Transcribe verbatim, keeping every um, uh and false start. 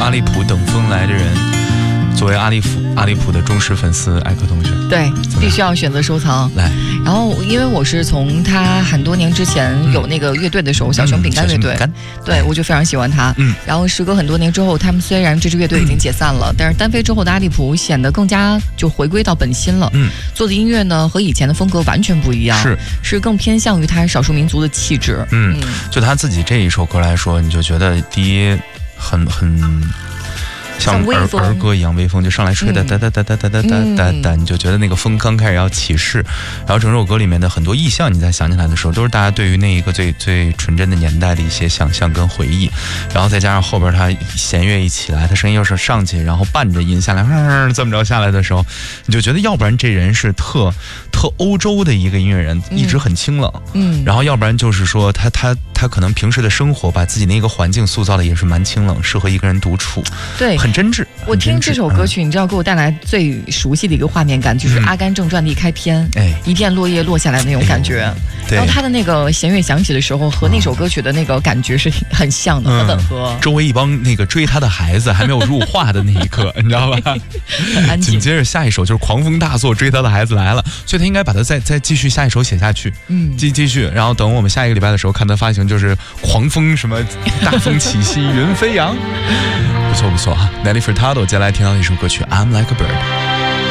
阿利普等风来的人，作为阿利普阿利普的忠实粉丝，艾克同学， 对，必须要选择收藏。 来， 然后因为我是从他很多年之前有那个乐队的时候，嗯、小熊饼干乐队，嗯、对我就非常喜欢他。嗯，然后时隔很多年之后，他们虽然这支乐队已经解散了，嗯、但是单飞之后的阿利普显得更加就回归到本心了。嗯，做的音乐呢和以前的风格完全不一样， 是是更偏向于他少数民族的气质。 嗯，嗯就他自己这一首歌来说，你就觉得第一很很。像儿儿歌一样微风就上来吹哒哒哒哒哒哒哒哒哒哒，你就觉得那个风刚开始要起势，然后整首歌里面的很多意象，你再想起来的时候，都是大家对于那一个最最纯真的年代的一些想象跟回忆，然后再加上后边他弦乐一起来，他声音又是上去，然后伴着音下来，嗯，这么着下来的时候，你就觉得要不然这人是特特欧洲的一个音乐人，一直很清冷，嗯，然后要不然就是说他他他可能平时的生活把自己那个环境塑造的也是蛮清冷，适合一个人独处， 对。 很真挚。 我听这首歌曲，你知道给我带来最熟悉的一个画面感，就是《阿甘正传》的一开篇，哎，一片落叶落下来那种感觉。然后他的那个弦乐响起的时候，和那首歌曲的那个感觉是很像的，很吻合。 周围一帮那个追他的孩子还没有入画的那一刻，你知道吧？ 很安静。 紧接着下一首就是狂风大作，追他的孩子来了，所以他应该把它再再继续下一首写下去，嗯，继继续，然后等我们下一个礼拜的时候看他发行，就是狂风什么大风起兮云飞扬。不错不错啊 ，Nelly Furtado 接下来听到一首歌曲《I'm Like a Bird》。